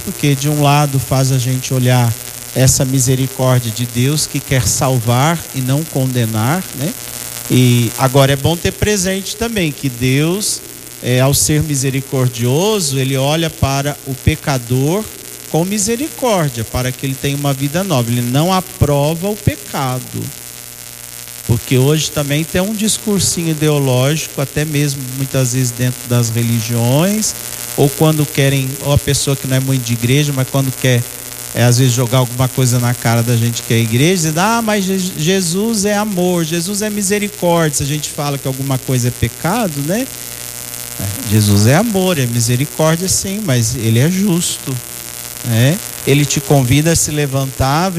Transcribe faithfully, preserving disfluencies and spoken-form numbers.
porque de um lado faz a gente olhar essa misericórdia de Deus que quer salvar e não condenar, né? E agora é bom ter presente também que Deus, é, ao ser misericordioso, ele olha para o pecador com misericórdia, para que ele tenha uma vida nova. Ele não aprova o pecado, porque hoje também tem um discursinho ideológico, até mesmo muitas vezes dentro das religiões, ou quando querem, ou a pessoa que não é muito de igreja, mas quando quer é, às vezes jogar alguma coisa na cara da gente que é igreja, dizendo, ah, mas Jesus é amor, Jesus é misericórdia. Se a gente fala que alguma coisa é pecado, né? Jesus é amor, é misericórdia sim, mas ele é justo, né? Ele te convida a se levantar,